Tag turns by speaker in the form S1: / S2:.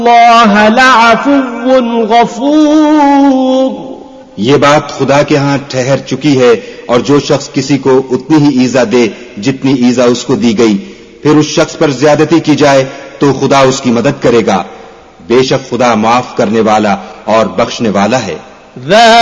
S1: अल्लाह लअफ़ुव्वुन गफ़ूर।
S2: ये बात खुदा के यहाँ ठहर चुकी है, और जो शख्स किसी को उतनी ही ईजा दे जितनी ईजा उसको दी गई, फिर उस शख्स पर ज्यादती की जाए तो खुदा उसकी मदद करेगा। बेशक खुदा माफ करने वाला और बख्शने वाला है।